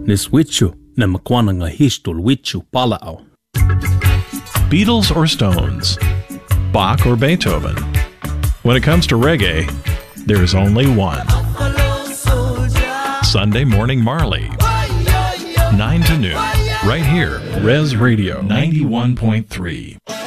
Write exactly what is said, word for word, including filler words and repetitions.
ni switchu na makwana nga hishtul wichu palao. Beatles or Stones? Bach or Beethoven? When it comes to reggae, there's only one. Sunday Morning Marley, nine to noon, right here, Res Radio ninety-one point three.